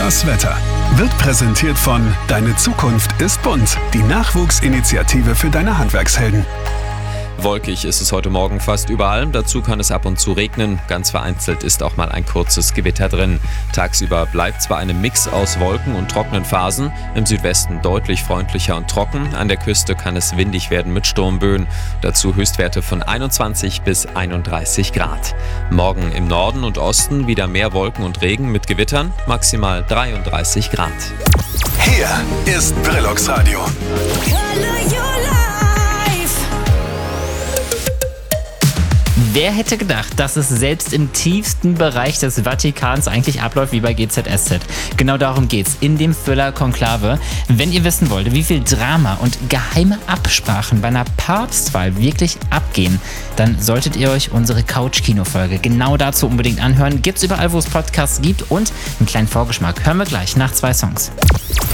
Das Wetter wird präsentiert von Deine Zukunft ist bunt, die Nachwuchsinitiative für deine Handwerkshelden. Wolkig ist es heute Morgen fast überall. Dazu kann es ab und zu regnen. Ganz vereinzelt ist auch mal ein kurzes Gewitter drin. Tagsüber bleibt zwar eine Mix aus Wolken und trockenen Phasen. Im Südwesten deutlich freundlicher und trocken. An der Küste kann es windig werden mit Sturmböen. Dazu Höchstwerte von 21 bis 31 Grad. Morgen im Norden und Osten wieder mehr Wolken und Regen mit Gewittern. Maximal 33 Grad. Hier ist Brillocks Radio. Wer hätte gedacht, dass es selbst im tiefsten Bereich des Vatikans eigentlich abläuft wie bei GZSZ? Genau darum geht's in dem Thriller Konklave. Wenn ihr wissen wollt, wie viel Drama und geheime Absprachen bei einer Papstwahl wirklich abgehen, dann solltet ihr euch unsere Couch-Kino-Folge genau dazu unbedingt anhören. Gibt's überall, wo es Podcasts gibt, und einen kleinen Vorgeschmack hören wir gleich nach 2 Songs.